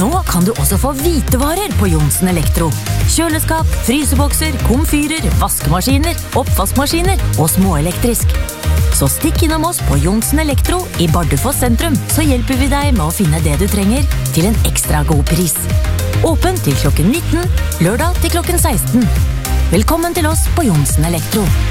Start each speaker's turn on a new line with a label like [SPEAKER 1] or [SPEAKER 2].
[SPEAKER 1] Nå kan du også få hvitevarer på Johnsen Elektro. Kjøleskap, frysebokser, komfyrer, vaskemaskiner, oppvaskmaskiner og småelektrisk. Så stikk innom oss på Johnsen Elektro i Bardufoss sentrum, så hjelper vi deg med å finne det du trenger til en ekstra god pris. Åpen til klokken 19, lørdag til klokken 16. Velkommen til oss på Johnsen Elektro.